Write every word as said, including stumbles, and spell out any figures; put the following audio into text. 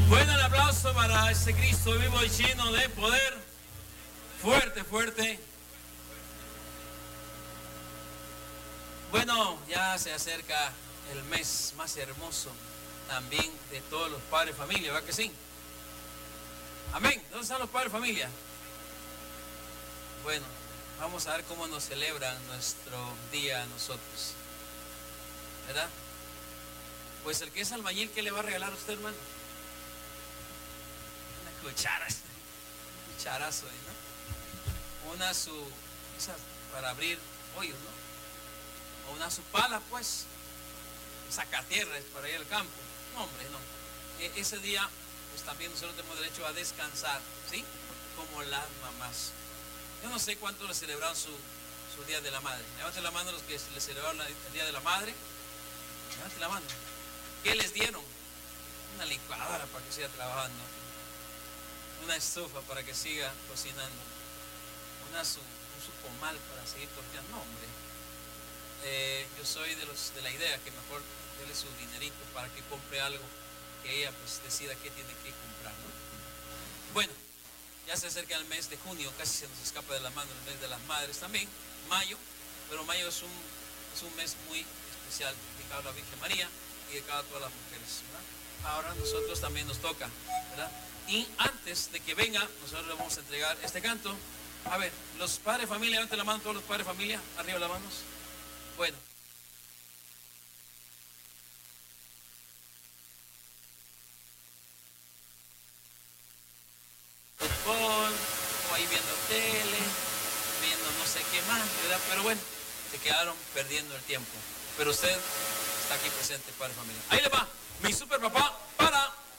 Bueno, el aplauso para ese Cristo vivo y lleno de poder. Fuerte, fuerte. Bueno, ya se acerca el mes más hermoso también de todos los padres de familia, ¿verdad que sí? Amén. ¿Dónde están los padres de familia? Bueno, vamos a ver cómo nos celebran nuestro día a nosotros, ¿verdad? Pues el que es albañil, ¿qué le va a regalar a usted, hermano? Una cuchara, un cucharazo ahí, ¿no? Una su, esas para abrir hoyos, ¿no? O una su pala, pues, sacatierras para ir al campo. No, hombre, no. E ese día, pues también nosotros tenemos derecho a descansar, ¿sí? Como las mamás. Yo no sé cuánto le celebraron su, su Día de la Madre. Levanten la mano los que le celebraron el Día de la Madre. Levanten la mano. ¿Qué les dieron? Una licuadora para que siga trabajando. Una estufa para que siga cocinando. Una su, un su comal para seguir torteando. No, hombre. Eh, yo soy de, los, de la idea que mejor déle su dinerito para que compre algo que ella pues decida qué tiene que comprar, ¿no? Bueno. Ya se acerca el mes de junio, casi se nos escapa de la mano el mes de las madres también, mayo, pero mayo es un, es un mes muy especial dedicado a la Virgen María y dedicado a todas las mujeres, ¿verdad? Ahora nosotros también nos toca, ¿verdad? Y antes de que venga, nosotros le vamos a entregar este canto. A ver, los padres de familia, levanten la mano todos los padres de familia, arriba las manos. Bueno. Fútbol, o ahí viendo tele, viendo no sé qué más, ¿verdad? Pero bueno, se quedaron perdiendo el tiempo. Pero usted está aquí presente, padre de familia. Ahí le va, mi super papá.